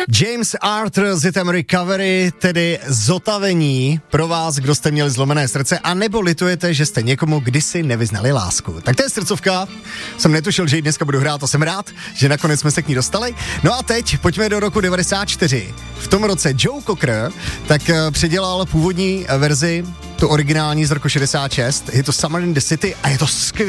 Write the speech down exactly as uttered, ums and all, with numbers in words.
James Arthur s hitem Recovery, tedy zotavení pro vás, kdo jste měli zlomené srdce, a nebo litujete, že jste někomu kdysi nevyznali lásku. Tak to je srdcovka, jsem netušil, že ji dneska budu hrát, a jsem rád, že nakonec jsme se k ní dostali. No a teď pojďme do roku devadesát čtyři. V tom roce Joe Cocker tak předělal původní verzi, tu originální z roku šedesát šest, je to Summer in the City a je to skvělé.